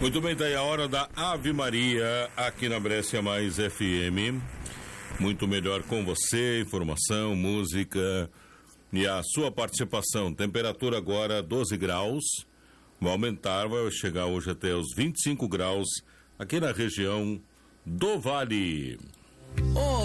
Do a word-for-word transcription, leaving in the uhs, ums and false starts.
Muito bem, tá aí a hora da Ave Maria aqui na Brescia Mais F M. Muito melhor com você, informação, música e a sua participação. Temperatura agora doze graus, vai aumentar, vai chegar hoje até os vinte e cinco graus aqui na região do Vale.